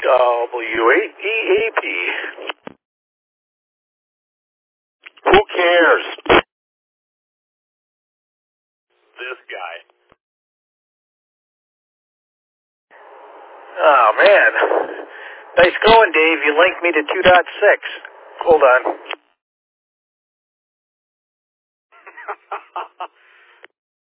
W8EAP. Who cares? This guy. Oh, man. Nice going, Dave. You linked me to 2.6. Hold on.